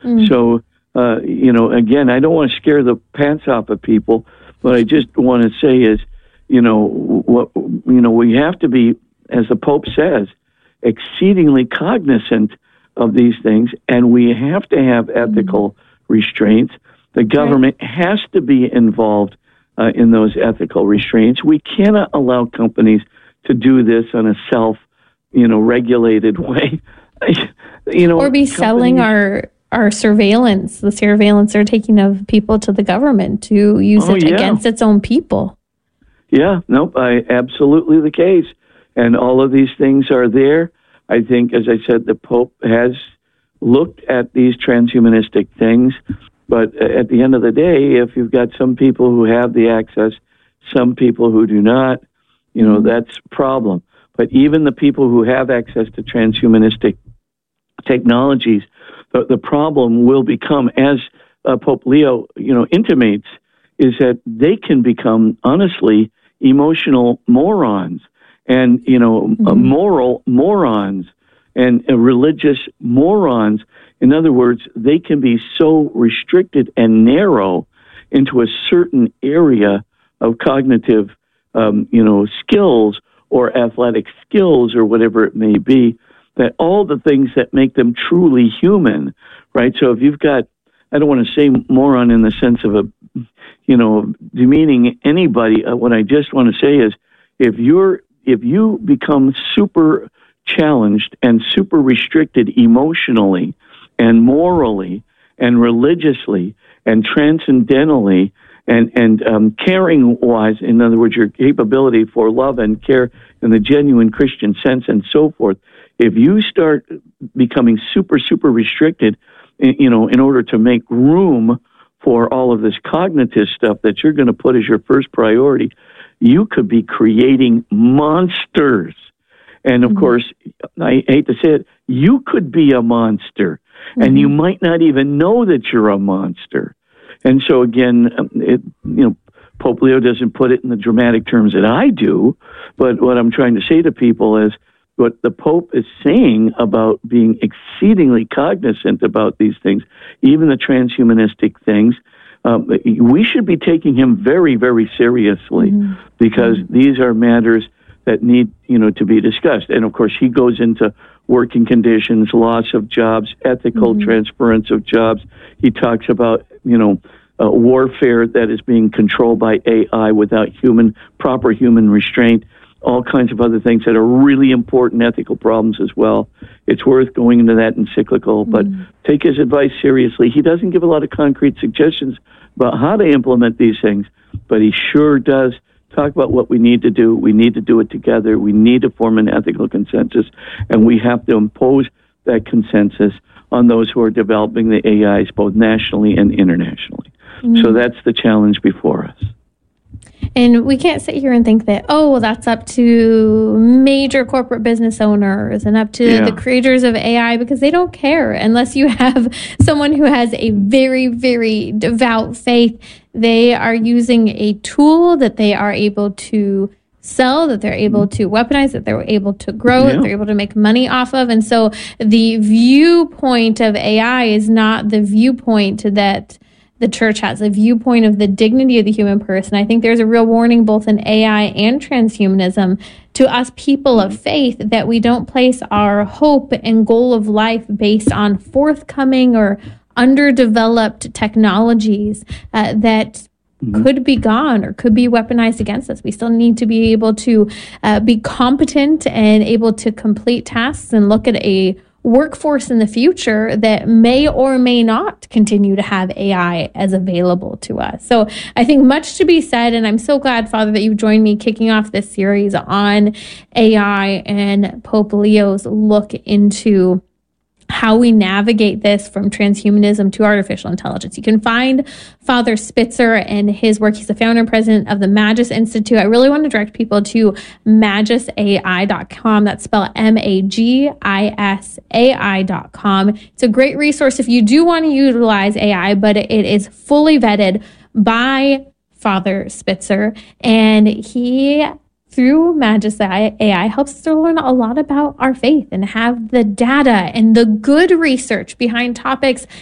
So, again, I don't want to scare the pants off of people, but I just want to say is, we have to be, as the Pope says, exceedingly cognizant of these things, and we have to have ethical restraints. The government has to be involved in those ethical restraints. We cannot allow companies to do this on a regulated way. Or be selling our surveillance, the surveillance they're taking of people to the government to use it against its own people. Yeah, nope, absolutely the case. And all of these things are there. I think, as I said, the Pope has looked at these transhumanistic things. But at the end of the day, if you've got some people who have the access, some people who do not, that's a problem. But even the people who have access to transhumanistic technologies, the problem will become, as Pope Leo, intimates, is that they can become, honestly, emotional morons and, moral morons and religious morons. In other words, they can be so restricted and narrow into a certain area of cognitive, skills or athletic skills or whatever it may be, that all the things that make them truly human, right? So if you've got, I don't want to say moron in the sense of demeaning anybody. What I just want to say is, if you become super challenged and super restricted emotionally and morally and religiously and transcendentally and caring wise, in other words, your capability for love and care in the genuine Christian sense and so forth, if you start becoming super restricted, in order to make room for all of this cognitive stuff that you're going to put as your first priority, you could be creating monsters. And of course, I hate to say it, you could be a monster, and you might not even know that you're a monster. And so again, Pope Leo doesn't put it in the dramatic terms that I do, but what I'm trying to say to people is, what the Pope is saying about being exceedingly cognizant about these things, even the transhumanistic things, we should be taking him very, very seriously, because these are matters that need, to be discussed. And of course, he goes into working conditions, loss of jobs, ethical transference of jobs. He talks about, warfare that is being controlled by AI without proper human restraint. All kinds of other things that are really important ethical problems as well. It's worth going into that encyclical, but take his advice seriously. He doesn't give a lot of concrete suggestions about how to implement these things, but he sure does talk about what we need to do. We need to do it together. We need to form an ethical consensus, and we have to impose that consensus on those who are developing the AIs, both nationally and internationally. So that's the challenge before us. And we can't sit here and think that, that's up to major corporate business owners and up to the creators of AI, because they don't care unless you have someone who has a very, very devout faith. They are using a tool that they are able to sell, that they're able to weaponize, that they're able to grow, that they're able to make money off of. And so the viewpoint of AI is not the viewpoint that the church has, a viewpoint of the dignity of the human person. I think there's a real warning both in AI and transhumanism to us people of faith that we don't place our hope and goal of life based on forthcoming or underdeveloped technologies that could be gone or could be weaponized against us. We still need to be able to be competent and able to complete tasks and look at a workforce in the future that may or may not continue to have AI as available to us. So I think much to be said, and I'm so glad, Father, that you joined me kicking off this series on AI and Pope Leo's look into how we navigate this from transhumanism to artificial intelligence. You can find Father Spitzer and his work. He's the founder and president of the Magis Institute. I really want to direct people to magisai.com. That's spelled MAGISAI.com. It's a great resource if you do want to utilize AI, but it is fully vetted by Father Spitzer, and he, through Magis AI, helps us to learn a lot about our faith and have the data and the good research behind topics